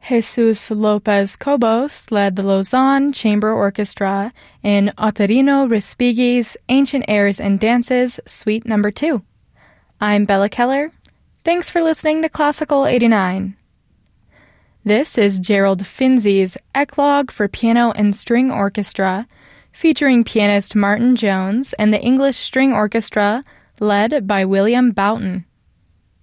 Jesus Lopez Cobos led the Lausanne Chamber Orchestra in Ottorino Respighi's Ancient Airs and Dances, Suite No. 2. I'm Bella Keller. Thanks for listening to Classical 89. This is Gerald Finzi's Eclogue for Piano and String Orchestra, featuring pianist Martin Jones and the English String Orchestra, led by William Boughton.